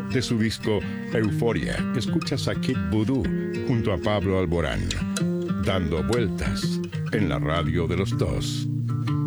De su disco Euforia, escuchas a Kid Voodoo junto a Pablo Alborán, dando vueltas en la radio de los dos.